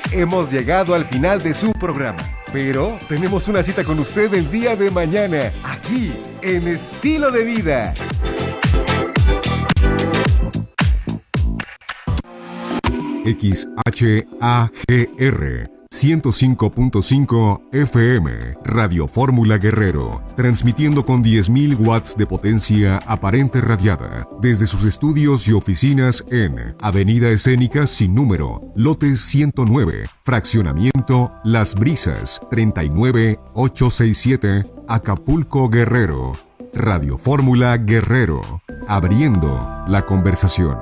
hemos llegado al final de su programa. Pero tenemos una cita con usted el día de mañana, aquí, en Estilo de Vida. XHAGR 105.5 FM, Radio Fórmula Guerrero, transmitiendo con 10.000 watts de potencia aparente radiada, desde sus estudios y oficinas en Avenida Escénica sin número, lote 109, fraccionamiento Las Brisas, 39867, Acapulco, Guerrero. Radio Fórmula Guerrero, abriendo la conversación.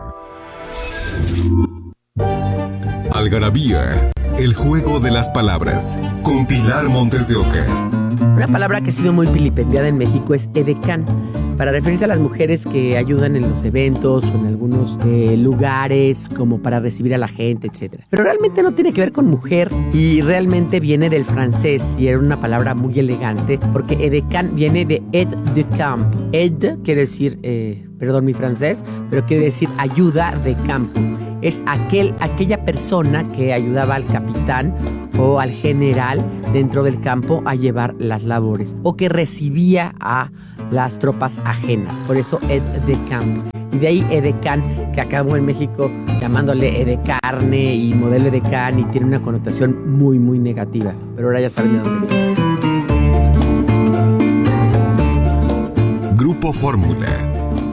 Algarabía, el juego de las palabras, con Pilar Montes de Oca. Una palabra que ha sido muy vilipendiada en México es edecán, para referirse a las mujeres que ayudan en los eventos o en algunos lugares, como para recibir a la gente, etc. Pero realmente no tiene que ver con mujer y realmente viene del francés y era una palabra muy elegante porque edecán viene de aide de camp. Aide quiere decir, perdón mi francés, pero quiere decir ayuda de campo. Es aquella persona que ayudaba al capitán o al general dentro del campo a llevar las labores o que recibía a las tropas ajenas. Por eso aide de camp. Y de ahí edecán, que acabó en México llamándole edecarne y modelo edecán y tiene una connotación muy, muy negativa. Pero ahora ya saben de dónde viene. Grupo Fórmula.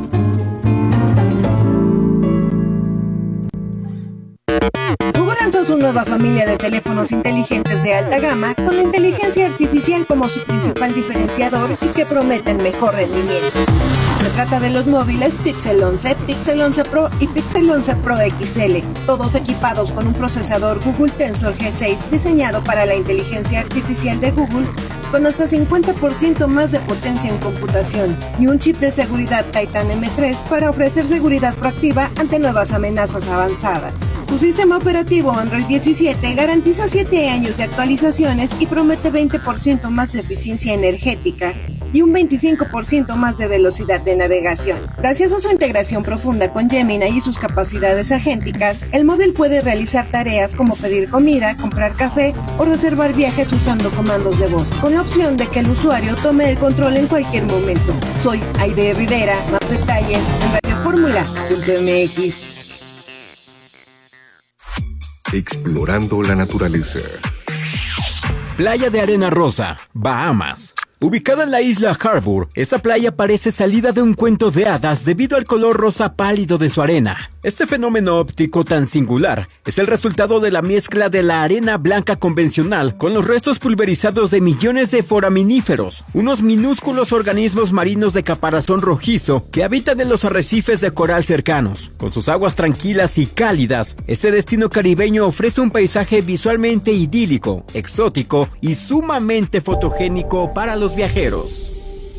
Su nueva familia de teléfonos inteligentes de alta gama con la inteligencia artificial como su principal diferenciador y que prometen mejor rendimiento. Se trata de los móviles Pixel 11, Pixel 11 Pro y Pixel 11 Pro XL, todos equipados con un procesador Google Tensor G6 diseñado para la inteligencia artificial de Google con hasta 50% más de potencia en computación y un chip de seguridad Titan M3 para ofrecer seguridad proactiva ante nuevas amenazas avanzadas. Su sistema operativo Android 17 garantiza 7 años de actualizaciones y promete 20% más de eficiencia energética y un 25% más de velocidad de navegación. Gracias a su integración profunda con Gemini y sus capacidades agénticas, el móvil puede realizar tareas como pedir comida, comprar café o reservar viajes usando comandos de voz, con la opción de que el usuario tome el control en cualquier momento. Soy Aide Rivera, más detalles en radioformula.mx. Explorando la naturaleza. Playa de Arena Rosa, Bahamas. Ubicada en la isla Harbour, esta playa parece salida de un cuento de hadas debido al color rosa pálido de su arena. Este fenómeno óptico tan singular es el resultado de la mezcla de la arena blanca convencional con los restos pulverizados de millones de foraminíferos, unos minúsculos organismos marinos de caparazón rojizo que habitan en los arrecifes de coral cercanos. Con sus aguas tranquilas y cálidas, este destino caribeño ofrece un paisaje visualmente idílico, exótico y sumamente fotogénico para los viajeros.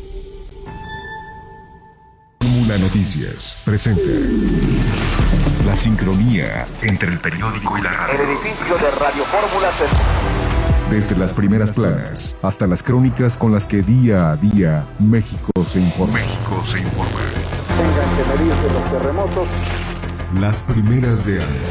Fórmula Noticias presenta la sincronía entre el periódico y la radio. El edificio de Radio Fórmula Desde las primeras planas hasta las crónicas con las que día a día México se informa. tengan que medirse los terremotos. Las primeras de año.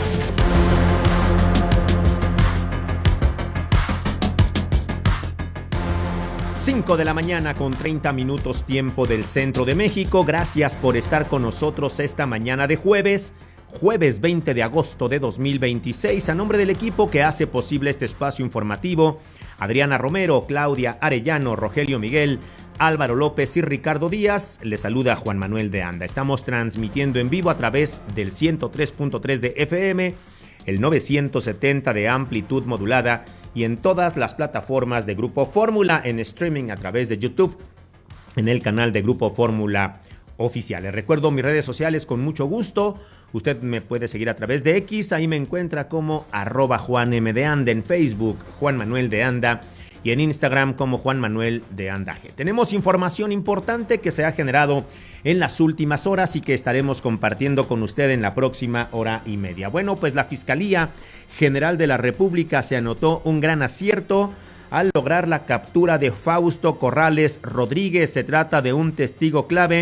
5 de la mañana con 30 minutos tiempo del centro de México. Gracias por estar con nosotros esta mañana de jueves 20 de agosto de 2026. A nombre del equipo que hace posible este espacio informativo, Adriana Romero, Claudia Arellano, Rogelio Miguel, Álvaro López y Ricardo Díaz, les saluda Juan Manuel de Anda. Estamos transmitiendo en vivo a través del 103.3 de FM, el 970 de amplitud modulada y en todas las plataformas de Grupo Fórmula, en streaming a través de YouTube, en el canal de Grupo Fórmula Oficial. Les recuerdo mis redes sociales con mucho gusto. Usted me puede seguir a través de X, ahí me encuentra como @JuanM de Anda, en Facebook Juan Manuel de Anda y en Instagram como Juan Manuel de Andaje. Tenemos información importante que se ha generado en las últimas horas y que estaremos compartiendo con usted en la próxima hora y media. Bueno, pues la Fiscalía General de la República se anotó un gran acierto al lograr la captura de Fausto Corrales Rodríguez. Se trata de un testigo clave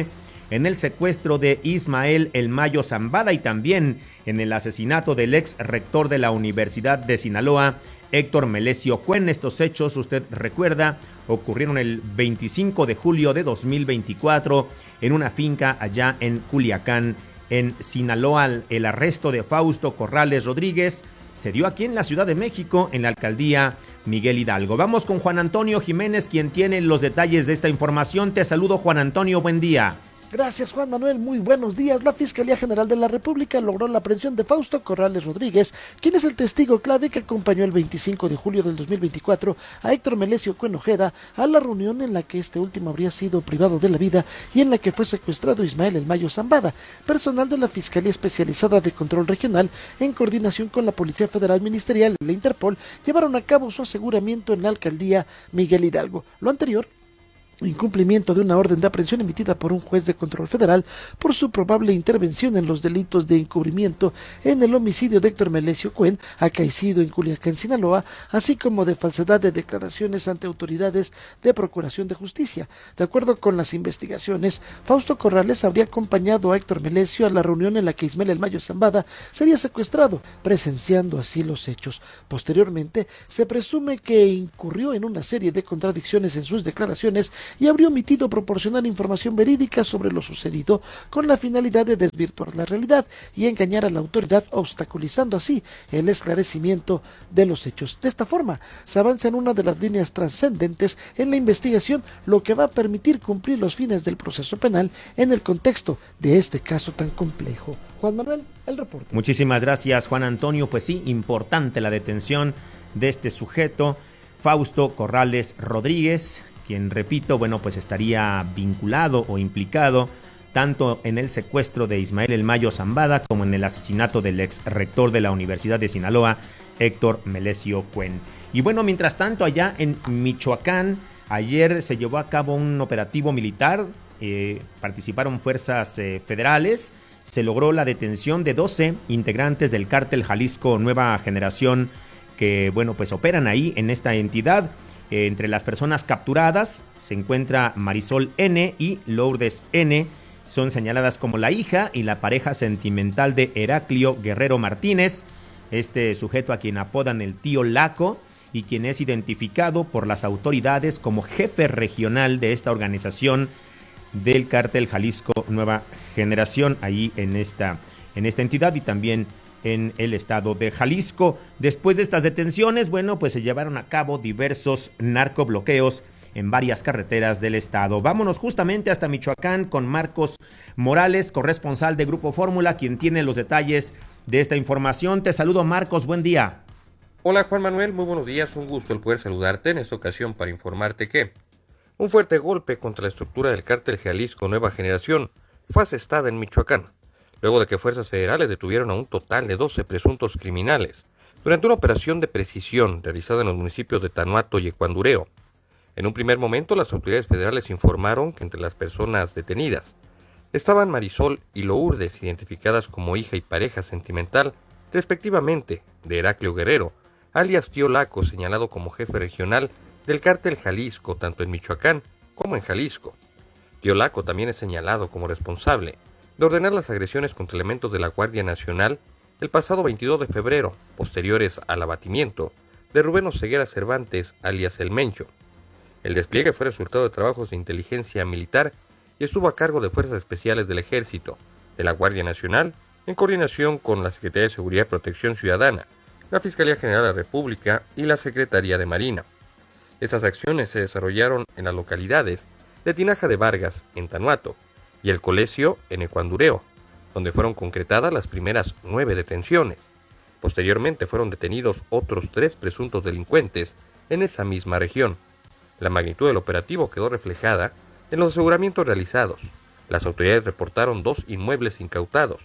en el secuestro de Ismael El Mayo Zambada y también en el asesinato del ex rector de la Universidad de Sinaloa, Héctor Melesio Cuen. Estos hechos, usted recuerda, ocurrieron el 25 de julio de 2024 en una finca allá en Culiacán, en Sinaloa. El arresto de Fausto Corrales Rodríguez se dio aquí en la Ciudad de México, en la alcaldía Miguel Hidalgo. Vamos con Juan Antonio Jiménez, quien tiene los detalles de esta información. Te saludo, Juan Antonio, buen día. Gracias, Juan Manuel, muy buenos días. La Fiscalía General de la República logró la aprehensión de Fausto Corrales Rodríguez, quien es el testigo clave que acompañó el 25 de julio del 2024 a Héctor Melesio Cuen Ojeda a la reunión en la que este último habría sido privado de la vida y en la que fue secuestrado Ismael El Mayo Zambada. Personal de la Fiscalía Especializada de Control Regional, en coordinación con la Policía Federal Ministerial y la Interpol, llevaron a cabo su aseguramiento en la alcaldía Miguel Hidalgo. Lo anterior en cumplimiento de una orden de aprehensión emitida por un juez de control federal por su probable intervención en los delitos de encubrimiento en el homicidio de Héctor Melesio Cuen, acaecido en Culiacán, Sinaloa, así como de falsedad de declaraciones ante autoridades de Procuración de Justicia. De acuerdo con las investigaciones, Fausto Corrales habría acompañado a Héctor Melesio a la reunión en la que Ismael El Mayo Zambada sería secuestrado, presenciando así los hechos. Posteriormente, se presume que incurrió en una serie de contradicciones en sus declaraciones y habría omitido proporcionar información verídica sobre lo sucedido con la finalidad de desvirtuar la realidad y engañar a la autoridad, obstaculizando así el esclarecimiento de los hechos. De esta forma, se avanza en una de las líneas trascendentes en la investigación, lo que va a permitir cumplir los fines del proceso penal en el contexto de este caso tan complejo. Juan Manuel, el reporte. Muchísimas gracias, Juan Antonio. Pues sí, importante la detención de este sujeto, Fausto Corrales Rodríguez, quien, repito, pues estaría vinculado o implicado tanto en el secuestro de Ismael El Mayo Zambada como en el asesinato del ex rector de la Universidad de Sinaloa, Héctor Melesio Cuen. Y mientras tanto, allá en Michoacán, ayer se llevó a cabo un operativo militar, participaron fuerzas federales, se logró la detención de 12 integrantes del cártel Jalisco Nueva Generación que, pues operan ahí en esta entidad. Entre las personas capturadas se encuentra Marisol N. y Lourdes N. Son señaladas como la hija y la pareja sentimental de Heraclio Guerrero Martínez, este sujeto a quien apodan el tío Laco y quien es identificado por las autoridades como jefe regional de esta organización del cártel Jalisco Nueva Generación, ahí en esta entidad y también en el estado de Jalisco. Después de estas detenciones, pues se llevaron a cabo diversos narcobloqueos en varias carreteras del estado. Vámonos justamente hasta Michoacán con Marcos Morales, corresponsal de Grupo Fórmula, quien tiene los detalles de esta información. Te saludo, Marcos, buen día. Hola, Juan Manuel, muy buenos días, un gusto el poder saludarte en esta ocasión para informarte que un fuerte golpe contra la estructura del cártel Jalisco Nueva Generación fue asestada en Michoacán, luego de que fuerzas federales detuvieron a un total de 12 presuntos criminales durante una operación de precisión realizada en los municipios de Tanuato y Ecuandureo. En un primer momento, las autoridades federales informaron que entre las personas detenidas estaban Marisol y Lourdes, identificadas como hija y pareja sentimental, respectivamente, de Heraclio Guerrero, alias Tío Laco, señalado como jefe regional del cártel Jalisco, tanto en Michoacán como en Jalisco. Tío Laco también es señalado como responsable de ordenar las agresiones contra elementos de la Guardia Nacional el pasado 22 de febrero, posteriores al abatimiento de Rubén Oseguera Cervantes, alias El Mencho. El despliegue fue resultado de trabajos de inteligencia militar y estuvo a cargo de fuerzas especiales del Ejército, de la Guardia Nacional, en coordinación con la Secretaría de Seguridad y Protección Ciudadana, la Fiscalía General de la República y la Secretaría de Marina. Estas acciones se desarrollaron en las localidades de Tinaja de Vargas, en Tanuato, y El Colesio, en Ecuandureo, donde fueron concretadas las primeras 9 detenciones. Posteriormente fueron detenidos otros 3 presuntos delincuentes en esa misma región. La magnitud del operativo quedó reflejada en los aseguramientos realizados. Las autoridades reportaron 2 inmuebles incautados,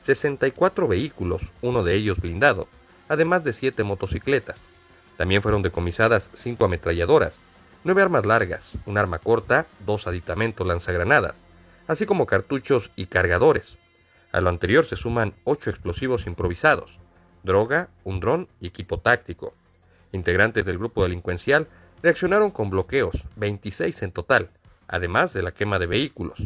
64 vehículos, uno de ellos blindado, además de 7 motocicletas. También fueron decomisadas 5 ametralladoras, 9 armas largas, un arma corta, 2 aditamentos lanzagranadas, así como cartuchos y cargadores. A lo anterior se suman 8 explosivos improvisados, droga, un dron y equipo táctico. Integrantes del grupo delincuencial reaccionaron con bloqueos, 26 en total, además de la quema de vehículos.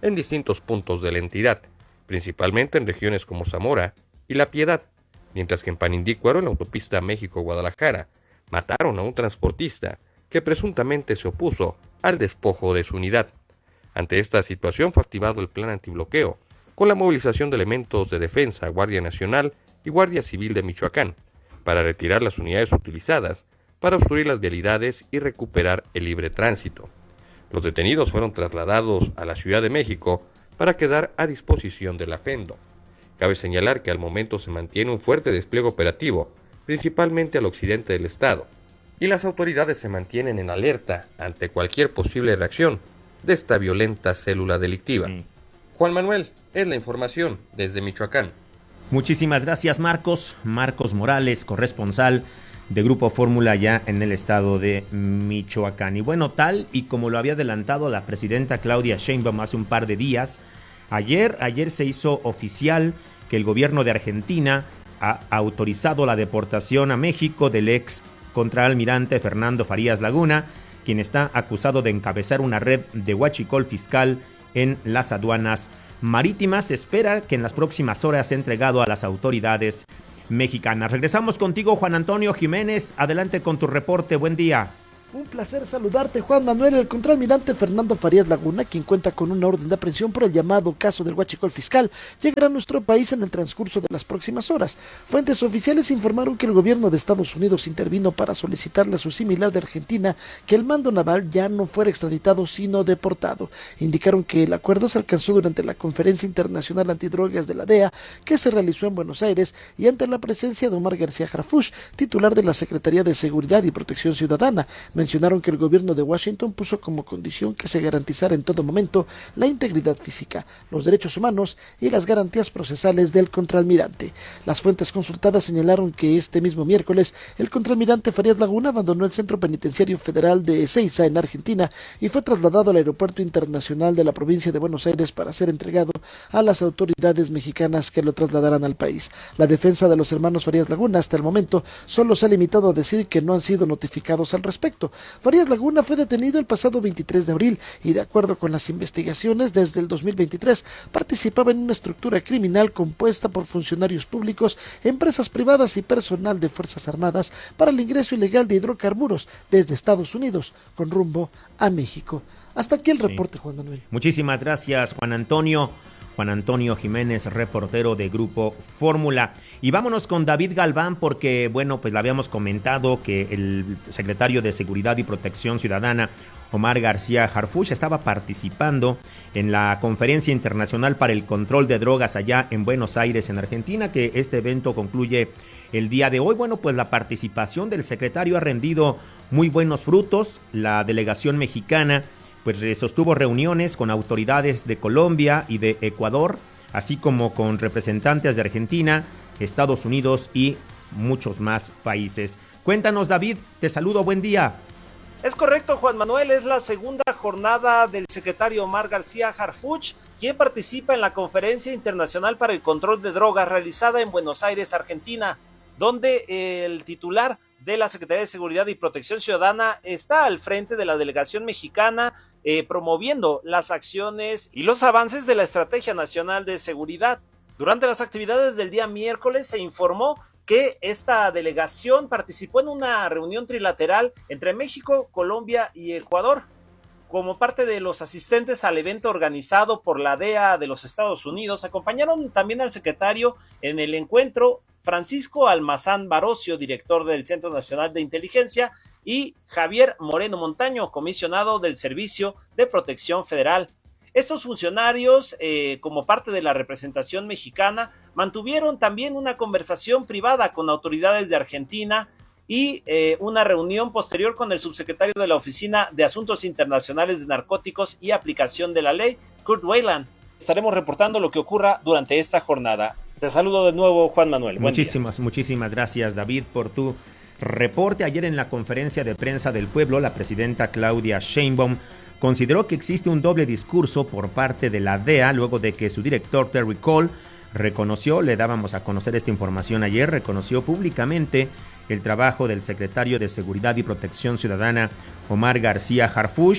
en distintos puntos de la entidad, principalmente en regiones como Zamora y La Piedad, mientras que en Panindícuaro, en la autopista México-Guadalajara, mataron a un transportista que presuntamente se opuso al despojo de su unidad. Ante esta situación fue activado el plan antibloqueo, con la movilización de elementos de defensa, Guardia Nacional y Guardia Civil de Michoacán, para retirar las unidades utilizadas para obstruir las vialidades y recuperar el libre tránsito. Los detenidos fueron trasladados a la Ciudad de México para quedar a disposición de la FEMDO. Cabe señalar que al momento se mantiene un fuerte despliegue operativo, principalmente al occidente del estado, y las autoridades se mantienen en alerta ante cualquier posible reacción de esta violenta célula delictiva. Sí. Juan Manuel, es la información desde Michoacán. Muchísimas gracias, Marcos. Marcos Morales, corresponsal de Grupo Fórmula ya en el estado de Michoacán. Y bueno, tal y como lo había adelantado la presidenta Claudia Sheinbaum hace un par de días, ayer se hizo oficial que el gobierno de Argentina ha autorizado la deportación a México del ex contraalmirante Fernando Farías Laguna, quien está acusado de encabezar una red de huachicol fiscal en las aduanas marítimas. Se espera que en las próximas horas sea entregado a las autoridades mexicanas. Regresamos contigo, Juan Antonio Jiménez. Adelante con tu reporte. Buen día. Un placer saludarte, Juan Manuel. El contraalmirante Fernando Farías Laguna, quien cuenta con una orden de aprehensión por el llamado caso del huachicol fiscal, llegará a nuestro país en el transcurso de las próximas horas. Fuentes oficiales informaron que el gobierno de Estados Unidos intervino para solicitarle a su similar de Argentina que el mando naval ya no fuera extraditado sino deportado. Indicaron que el acuerdo se alcanzó durante la Conferencia Internacional Antidrogas de la DEA, que se realizó en Buenos Aires, y ante la presencia de Omar García Harfuch, titular de la Secretaría de Seguridad y Protección Ciudadana. Mencionaron que el gobierno de Washington puso como condición que se garantizara en todo momento la integridad física, los derechos humanos y las garantías procesales del contraalmirante. Las fuentes consultadas señalaron que este mismo miércoles el contraalmirante Farías Laguna abandonó el Centro Penitenciario Federal de Ezeiza en Argentina y fue trasladado al Aeropuerto Internacional de la provincia de Buenos Aires para ser entregado a las autoridades mexicanas que lo trasladarán al país. La defensa de los hermanos Farías Laguna hasta el momento solo se ha limitado a decir que no han sido notificados al respecto. Farías Laguna fue detenido el pasado 23 de abril y, de acuerdo con las investigaciones, desde el 2023 participaba en una estructura criminal compuesta por funcionarios públicos, empresas privadas y personal de Fuerzas Armadas para el ingreso ilegal de hidrocarburos desde Estados Unidos con rumbo a México. Hasta aquí el reporte, Juan Manuel. Muchísimas gracias, Juan Antonio. Juan Antonio Jiménez, reportero de Grupo Fórmula. Y vámonos con David Galván porque, bueno, pues le habíamos comentado que el secretario de Seguridad y Protección Ciudadana, Omar García Harfuch, estaba participando en la Conferencia Internacional para el Control de Drogas allá en Buenos Aires, en Argentina, que este evento concluye el día de hoy. Bueno, pues la participación del secretario ha rendido muy buenos frutos. La delegación mexicana pues sostuvo reuniones con autoridades de Colombia y de Ecuador, así como con representantes de Argentina, Estados Unidos y muchos más países. Cuéntanos, David, te saludo, buen día. Es correcto, Juan Manuel, es la segunda jornada del secretario Omar García Harfuch, quien participa en la Conferencia Internacional para el Control de Drogas realizada en Buenos Aires, Argentina, donde el titular de la Secretaría de Seguridad y Protección Ciudadana está al frente de la delegación mexicana, promoviendo las acciones y los avances de la Estrategia Nacional de Seguridad. Durante las actividades del día miércoles se informó que esta delegación participó en una reunión trilateral entre México, Colombia y Ecuador. Como parte de los asistentes al evento organizado por la DEA de los Estados Unidos, acompañaron también al secretario en el encuentro Francisco Almazán Barocio, director del Centro Nacional de Inteligencia, y Javier Moreno Montaño, comisionado del Servicio de Protección Federal. Estos funcionarios, como parte de la representación mexicana, mantuvieron también una conversación privada con autoridades de Argentina y una reunión posterior con el subsecretario de la Oficina de Asuntos Internacionales de Narcóticos y Aplicación de la Ley, Kurt Weyland. Estaremos reportando lo que ocurra durante esta jornada. Te saludo de nuevo, Juan Manuel. Muchísimas gracias, David, por tu reporte. Ayer en la conferencia de prensa del pueblo, la presidenta Claudia Sheinbaum consideró que existe un doble discurso por parte de la DEA luego de que su director Terry Cole reconoció, le dábamos a conocer esta información ayer, reconoció públicamente el trabajo del secretario de Seguridad y Protección Ciudadana Omar García Harfuch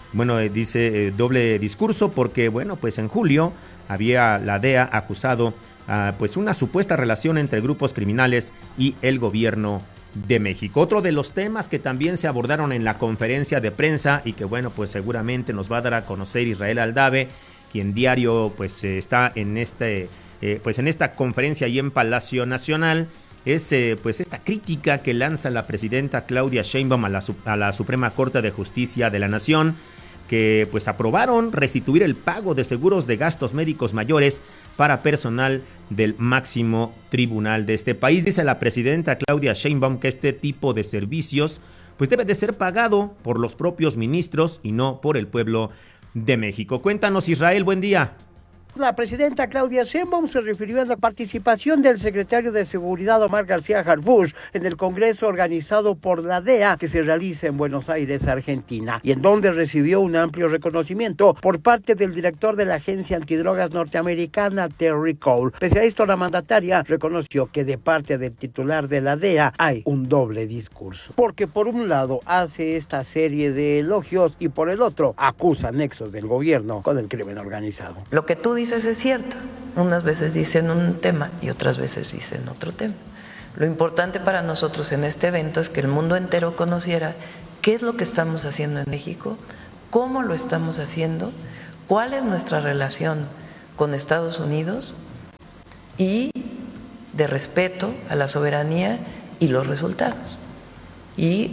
Bueno, dice doble discurso porque, bueno, pues en julio había la DEA acusado pues una supuesta relación entre grupos criminales y el gobierno de México. Otro de los temas que también se abordaron en la conferencia de prensa y que, bueno, pues seguramente nos va a dar a conocer Israel Aldave, quien diario pues está en en esta conferencia ahí en Palacio Nacional, es pues esta crítica que lanza la presidenta Claudia Sheinbaum a la Suprema Corte de Justicia de la Nación, que pues aprobaron restituir el pago de seguros de gastos médicos mayores para personal del máximo tribunal de este país. Dice la presidenta Claudia Sheinbaum que este tipo de servicios pues debe de ser pagado por los propios ministros y no por el pueblo de México. Cuéntanos, Israel, buen día. La presidenta Claudia Sheinbaum se refirió a la participación del secretario de Seguridad Omar García Harfuch en el congreso organizado por la DEA que se realiza en Buenos Aires, Argentina, y en donde recibió un amplio reconocimiento por parte del director de la agencia antidrogas norteamericana, Terry Cole. Pese a esto, la mandataria reconoció que de parte del titular de la DEA hay un doble discurso, porque por un lado hace esta serie de elogios y por el otro acusa nexos del gobierno con el crimen organizado. Lo que tú dices es cierto, unas veces dicen un tema y otras veces dicen otro tema. Lo importante para nosotros en este evento es que el mundo entero conociera qué es lo que estamos haciendo en México, cómo lo estamos haciendo, cuál es nuestra relación con Estados Unidos y de respeto a la soberanía y los resultados. Y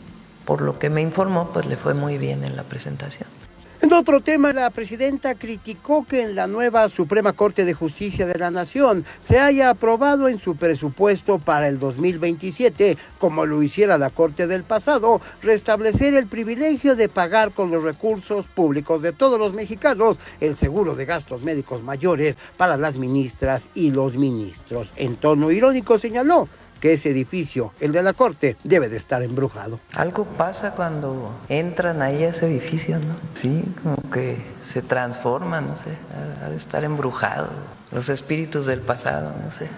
por lo que me informó, pues le fue muy bien en la presentación. En otro tema, la presidenta criticó que en la nueva Suprema Corte de Justicia de la Nación se haya aprobado en su presupuesto para el 2027, como lo hiciera la Corte del pasado, restablecer el privilegio de pagar con los recursos públicos de todos los mexicanos el seguro de gastos médicos mayores para las ministras y los ministros. En tono irónico señaló que ese edificio, el de la Corte, debe de estar embrujado. Algo pasa cuando entran ahí a ese edificio, ¿no? Sí, como que se transforma, no sé, ha de estar embrujado. Los espíritus del pasado, no sé.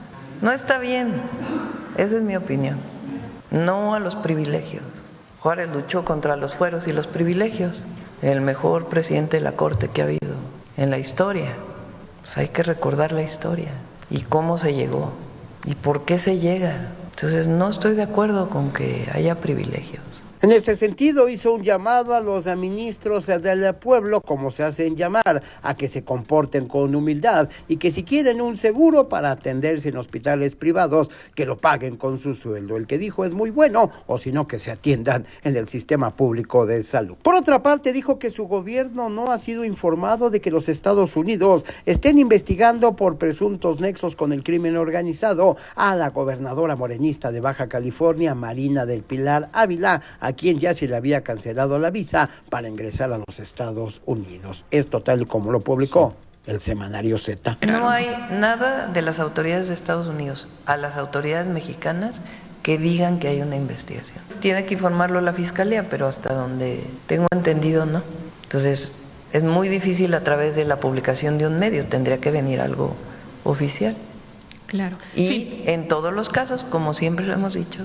No está bien, esa es mi opinión. No a los privilegios. Juárez luchó contra los fueros y los privilegios. El mejor presidente de la Corte que ha habido en la historia. Pues hay que recordar la historia y cómo se llegó. ¿Y por qué se llega? Entonces no estoy de acuerdo con que haya privilegios. En ese sentido, hizo un llamado a los ministros del pueblo, como se hacen llamar, a que se comporten con humildad y que si quieren un seguro para atenderse en hospitales privados, que lo paguen con su sueldo. El que dijo es muy bueno, o si no, que se atiendan en el sistema público de salud. Por otra parte, dijo que su gobierno no ha sido informado de que los Estados Unidos estén investigando por presuntos nexos con el crimen organizado a la gobernadora morenista de Baja California, Marina del Pilar Ávila, a quien ya se le había cancelado la visa para ingresar a los Estados Unidos. Esto tal como lo publicó el semanario Z. No hay nada de las autoridades de Estados Unidos a las autoridades mexicanas que digan que hay una investigación. Tiene que informarlo la Fiscalía, pero hasta donde tengo entendido no. Entonces es muy difícil a través de la publicación de un medio, tendría que venir algo oficial. Claro. Y sí, en todos los casos, como siempre lo hemos dicho,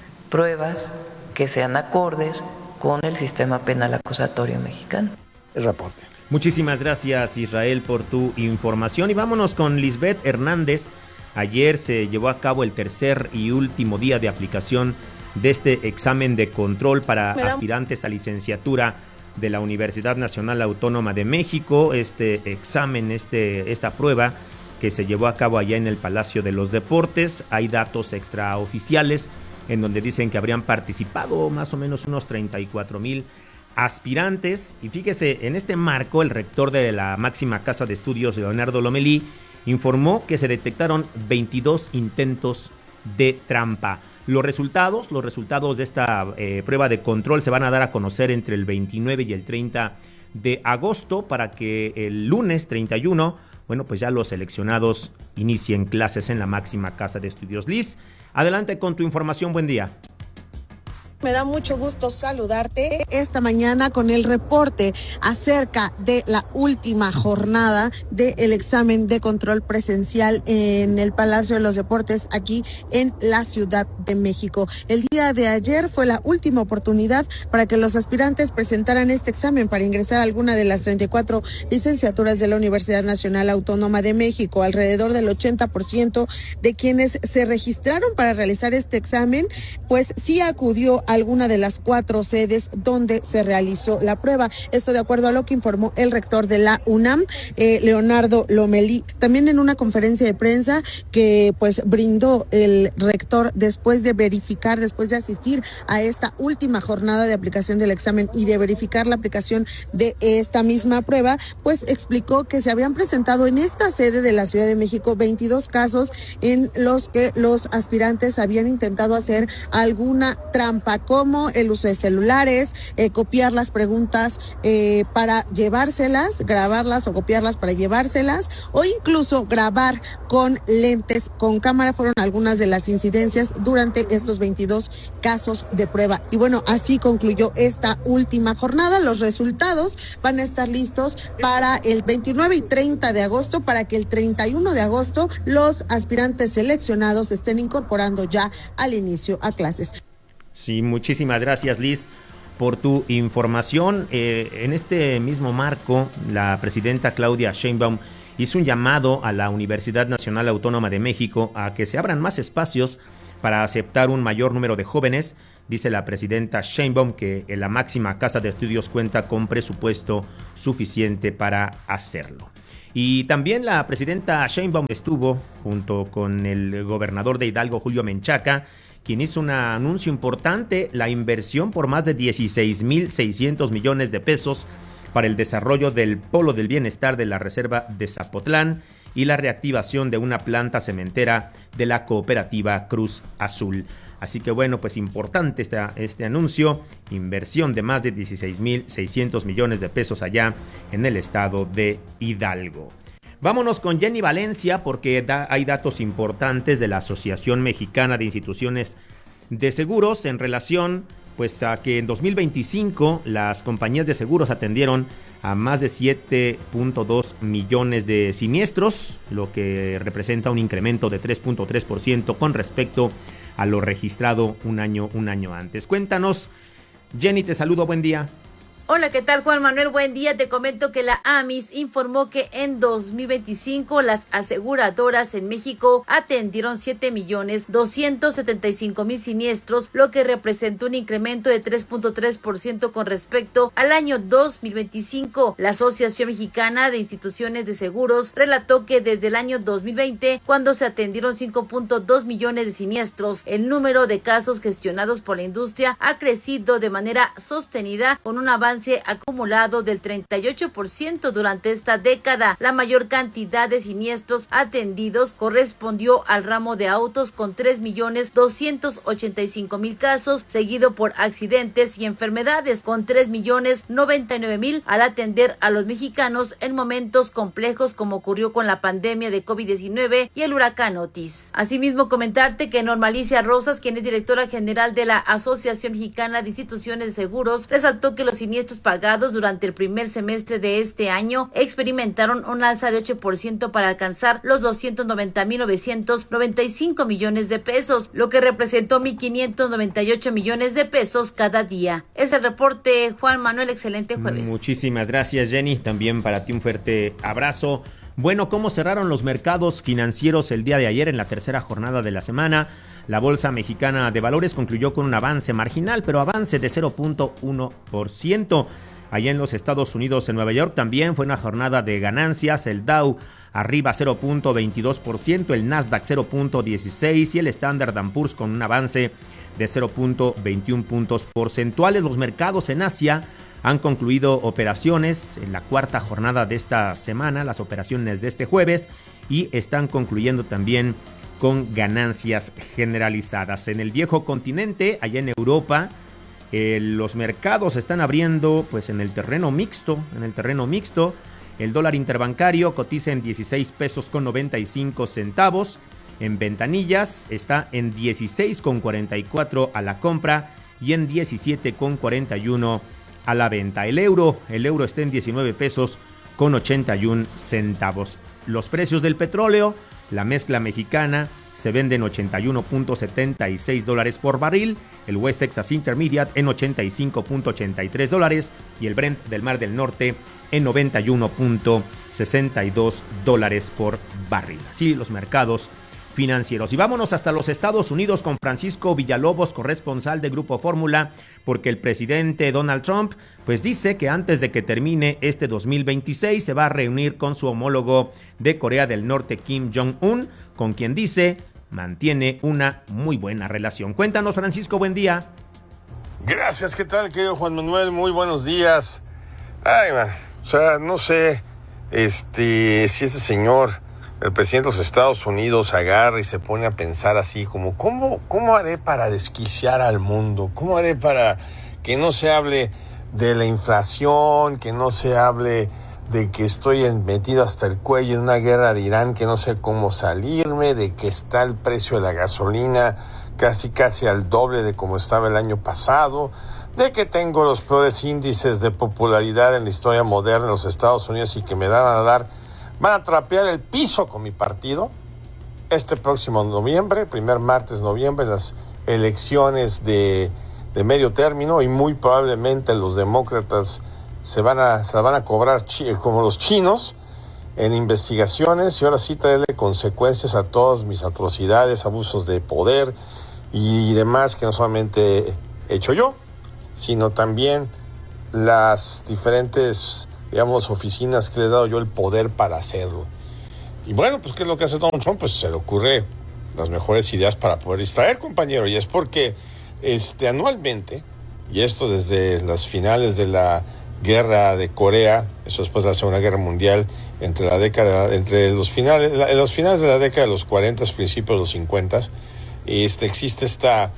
pruebas que sean acordes con el sistema penal acusatorio mexicano. El reporte. Muchísimas gracias, Israel, por tu información. Y vámonos con Lisbeth Hernández. Ayer se llevó a cabo el tercer y último día de aplicación de este examen de control para aspirantes a licenciatura de la Universidad Nacional Autónoma de México. Este examen, esta prueba que se llevó a cabo allá en el Palacio de los Deportes. Hay datos extraoficiales en donde dicen que habrían participado más o menos unos 34,000 aspirantes. Y fíjese, en este marco, el rector de la máxima casa de estudios, Leonardo Lomelí, informó que se detectaron 22 intentos de trampa. Los resultados de esta prueba de control se van a dar a conocer entre el 29 y el 30 de agosto para que el lunes 31, bueno, pues ya los seleccionados inicien clases en la máxima casa de estudios. Liz, adelante con tu información, buen día. Me da mucho gusto saludarte esta mañana con el reporte acerca de la última jornada del examen de control presencial en el Palacio de los Deportes aquí en la Ciudad de México. El día de ayer fue la última oportunidad para que los aspirantes presentaran este examen para ingresar a alguna de las 34 licenciaturas de la Universidad Nacional Autónoma de México. Alrededor del 80% de quienes se registraron para realizar este examen, pues sí acudió a alguna de las 4 sedes donde se realizó la prueba. Esto de acuerdo a lo que informó el rector de la UNAM, Leonardo Lomelí, también en una conferencia de prensa que pues brindó el rector después de verificar, después de asistir a esta última jornada de aplicación del examen y de verificar la aplicación de esta misma prueba, pues explicó que se habían presentado en esta sede de la Ciudad de México 22 casos en los que los aspirantes habían intentado hacer alguna trampa, como el uso de celulares, copiar las preguntas para llevárselas, grabarlas o copiarlas para llevárselas, o incluso grabar con lentes con cámara. Fueron algunas de las incidencias durante estos 22 casos de prueba. Y bueno, así concluyó esta última jornada. Los resultados van a estar listos para el 29 y 30 de agosto, para que el 31 de agosto los aspirantes seleccionados estén incorporando ya al inicio a clases. Sí, muchísimas gracias, Liz, por tu información. En este mismo marco, la presidenta Claudia Sheinbaum hizo un llamado a la Universidad Nacional Autónoma de México a que se abran más espacios para aceptar un mayor número de jóvenes. Dice la presidenta Sheinbaum que la máxima casa de estudios cuenta con presupuesto suficiente para hacerlo. Y también la presidenta Sheinbaum estuvo junto con el gobernador de Hidalgo, Julio Menchaca, quien hizo un anuncio importante: la inversión por más de 16,600 millones de pesos para el desarrollo del Polo del Bienestar de la Reserva de Zapotlán y la reactivación de una planta cementera de la cooperativa Cruz Azul. Así que bueno, pues importante este anuncio, inversión de más de 16,600 millones de pesos allá en el estado de Hidalgo. Vámonos con Jenny Valencia, porque hay datos importantes de la Asociación Mexicana de Instituciones de Seguros en relación pues a que en 2025 las compañías de seguros atendieron a más de 7.2 millones de siniestros, lo que representa un incremento de 3.3% con respecto a lo registrado un año antes. Cuéntanos, Jenny, te saludo, buen día. Hola, ¿qué tal, Juan Manuel? Buen día. Te comento que la AMIS informó que en 2025 las aseguradoras en México atendieron 7,275,000 siniestros, lo que representó un incremento de 3.3% con respecto al año 2025. La Asociación Mexicana de Instituciones de Seguros relató que desde el año 2020, cuando se atendieron 5.2 millones de siniestros, el número de casos gestionados por la industria ha crecido de manera sostenida, con un avance acumulado del 38% durante esta década. La mayor cantidad de siniestros atendidos correspondió al ramo de autos con 3,285,000 casos, seguido por accidentes y enfermedades con 3,099,000, al atender a los mexicanos en momentos complejos como ocurrió con la pandemia de COVID-19 y el huracán Otis. Asimismo, comentarte que Norma Alicia Rosas, quien es directora general de la Asociación Mexicana de Instituciones de Seguros, resaltó que los siniestros pagados durante el primer semestre de este año experimentaron un alza de 8% para alcanzar los 290,995 millones de pesos, lo que representó 1,598 millones de pesos cada día. Es el reporte, Juan Manuel. Excelente jueves. Muchísimas gracias, Jenny. También para ti un fuerte abrazo. Bueno, ¿cómo cerraron los mercados financieros el día de ayer en la tercera jornada de la semana? La Bolsa Mexicana de Valores concluyó con un avance marginal, pero avance de 0.1%. Allá en los Estados Unidos, en Nueva York, también fue una jornada de ganancias. El Dow arriba 0.22%, el Nasdaq 0.16% y el Standard & Poor's con un avance de 0.21 puntos porcentuales. Los mercados en Asia han concluido operaciones en la cuarta jornada de esta semana, las operaciones de este jueves, y están concluyendo también con ganancias generalizadas. En el viejo continente, allá en Europa, los mercados están abriendo pues en el terreno mixto. El dólar interbancario cotiza en 16 pesos con 95 centavos. En ventanillas está en 16,44 a la compra y en 17,41 a la venta. El euro está en 19 pesos con 81 centavos. Los precios del petróleo, la mezcla mexicana, se vende en $81.76 por barril, el West Texas Intermediate en $85.83 y el Brent del Mar del Norte en $91.62 por barril. Así los mercados financieros. Y vámonos hasta los Estados Unidos con Francisco Villalobos, corresponsal de Grupo Fórmula, porque el presidente Donald Trump pues dice que antes de que termine este 2026 se va a reunir con su homólogo de Corea del Norte, Kim Jong-un, con quien dice mantiene una muy buena relación. Cuéntanos, Francisco, buen día. Gracias, ¿qué tal, querido Juan Manuel? Muy buenos días. Ay, man, o sea, no sé si ese señor, el presidente de los Estados Unidos, agarra y se pone a pensar así como, ¿cómo haré para desquiciar al mundo? ¿Cómo haré para que no se hable de la inflación, que no se hable de que estoy metido hasta el cuello en una guerra de Irán, que no sé cómo salirme, de que está el precio de la gasolina casi al doble de como estaba el año pasado, de que tengo los peores índices de popularidad en la historia moderna de los Estados Unidos y que van a trapear el piso con mi partido este próximo noviembre, primer martes de noviembre, las elecciones de medio término, y muy probablemente los demócratas se la van a cobrar como los chinos en investigaciones, y ahora sí traerle consecuencias a todas mis atrocidades, abusos de poder y demás que no solamente he hecho yo, sino también las diferentes, digamos, oficinas que le he dado yo el poder para hacerlo. Y bueno, pues ¿qué es lo que hace Donald Trump? Pues se le ocurre las mejores ideas para poder distraer, compañero, y es porque anualmente, y esto desde las finales de la guerra de Corea, eso después de la Segunda Guerra Mundial, entre los finales de la década de los 40, principios de los 50, existe esta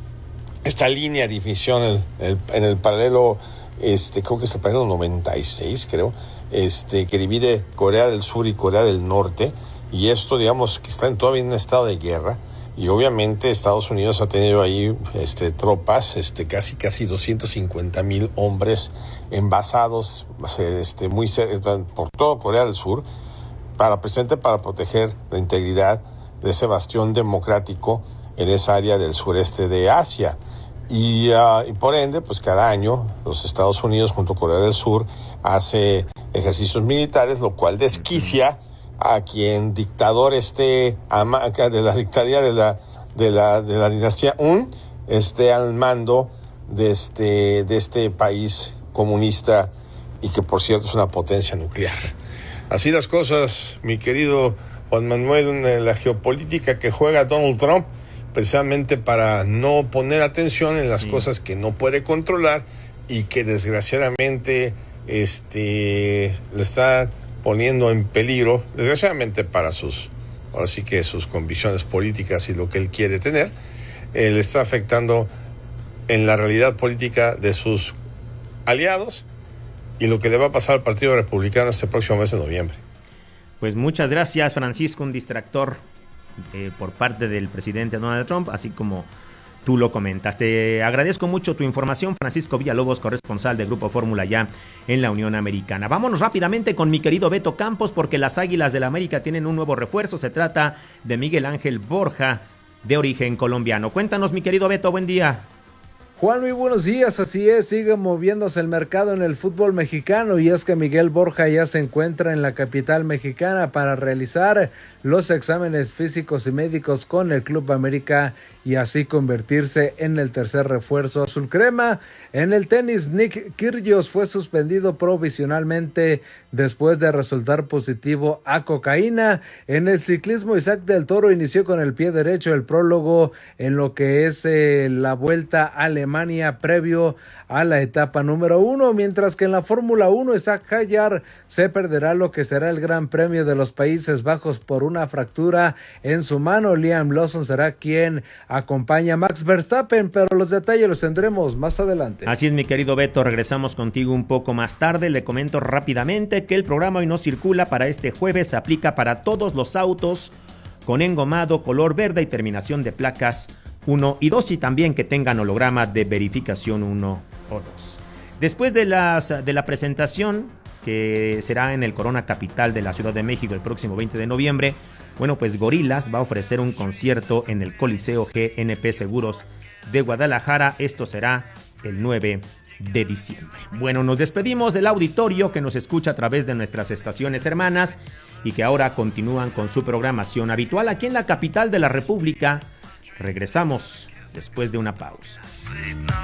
línea de división en el paralelo, creo que es el paralelo 96, que divide Corea del Sur y Corea del Norte, y esto, digamos, que están todavía en un estado de guerra. Y obviamente Estados Unidos ha tenido ahí tropas, casi 250,000 hombres envasados muy por todo Corea del Sur, para proteger la integridad de ese bastión democrático en esa área del sureste de Asia. Y por ende, pues cada año los Estados Unidos junto a Corea del Sur hace ejercicios militares, lo cual desquicia a quien dictador de la dictadura de la dinastía Un esté al mando de este país comunista, y que por cierto es una potencia nuclear. Así las cosas, mi querido Juan Manuel, en la geopolítica que juega Donald Trump, precisamente para no poner atención en las cosas que no puede controlar y que desgraciadamente le está poniendo en peligro, desgraciadamente para sus convicciones políticas y lo que él quiere tener, le está afectando en la realidad política de sus aliados y lo que le va a pasar al Partido Republicano este próximo mes de noviembre. Pues muchas gracias, Francisco, un distractor por parte del presidente Donald Trump, así como tú lo comentas. Te agradezco mucho tu información, Francisco Villalobos, corresponsal de Grupo Fórmula ya en la Unión Americana. Vámonos rápidamente con mi querido Beto Campos, porque las Águilas del América tienen un nuevo refuerzo. Se trata de Miguel Ángel Borja, de origen colombiano. Cuéntanos, mi querido Beto, buen día. Juan, muy buenos días, así es, sigue moviéndose el mercado en el fútbol mexicano, y es que Miguel Borja ya se encuentra en la capital mexicana para realizar los exámenes físicos y médicos con el Club América y así convertirse en el tercer refuerzo azul crema. En el tenis, Nick Kyrgios fue suspendido provisionalmente después de resultar positivo a cocaína. En el ciclismo, Isaac del Toro inició con el pie derecho el prólogo en lo que es la Vuelta a Alemania previo a la etapa número 1, mientras que en la Fórmula 1 Isaac Hayar se perderá lo que será el Gran Premio de los Países Bajos por una fractura en su mano. Liam Lawson será quien acompaña a Max Verstappen, pero los detalles los tendremos más adelante. Así es, mi querido Beto, regresamos contigo un poco más tarde. Le comento rápidamente que el programa Hoy No Circula para este jueves se aplica para todos los autos con engomado color verde y terminación de placas 1 y 2 y también que tengan holograma de verificación 1 o 2. Después de la presentación, que será en el Corona Capital de la Ciudad de México el próximo 20 de noviembre, bueno, pues Gorillaz va a ofrecer un concierto en el Coliseo GNP Seguros de Guadalajara. Esto será el 9 de diciembre. Bueno, nos despedimos del auditorio que nos escucha a través de nuestras estaciones hermanas y que ahora continúan con su programación habitual aquí en la capital de la República. Regresamos después de una pausa.